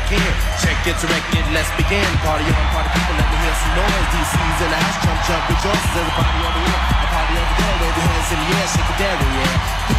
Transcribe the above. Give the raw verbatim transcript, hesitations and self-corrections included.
can. Check it to record, let's begin. Party on, party people, let me hear some noise. D C's in the house, jump, jump, rejoices. There's a party over here, a party over there. Wave your hands in the air, shake it there, yeah.